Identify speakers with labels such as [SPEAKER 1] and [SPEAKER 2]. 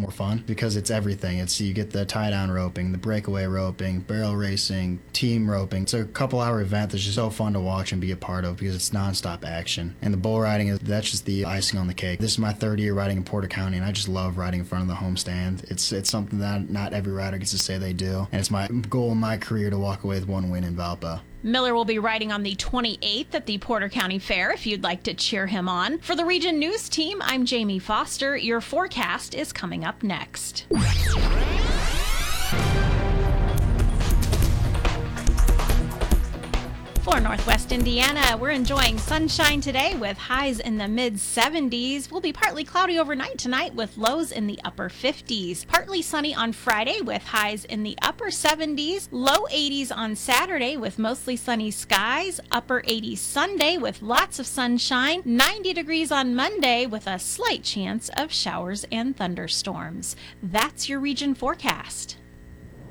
[SPEAKER 1] more fun because it's everything. You get the tie-down roping, the breakaway roping, barrel racing, team roping. It's a couple-hour event that's just so fun to watch and be a part of because it's nonstop action. And the bull riding, that's just the icing on the cake. This is my third year riding in Porter County, and I just love riding in front of the homestand. It's something that not every rider gets to say they do, and it's my goal in my career to walk away with one win in Valpo.
[SPEAKER 2] Miller will be riding on the 28th at the Porter County Fair if you'd like to cheer him on. For the Region News Team, I'm Jamie Foster. Your forecast is coming up next. For Northwest Indiana, we're enjoying sunshine today with highs in the mid-70s. We'll be partly cloudy overnight tonight with lows in the upper 50s. Partly sunny on Friday with highs in the upper 70s. Low 80s on Saturday with mostly sunny skies. Upper 80s Sunday with lots of sunshine. 90 degrees on Monday with a slight chance of showers and thunderstorms. That's your region forecast.